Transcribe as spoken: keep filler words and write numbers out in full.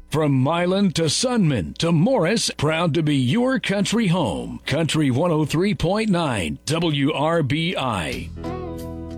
From Milan to Sunman to Morris, proud to be your country home. Country one oh three point nine W R B I.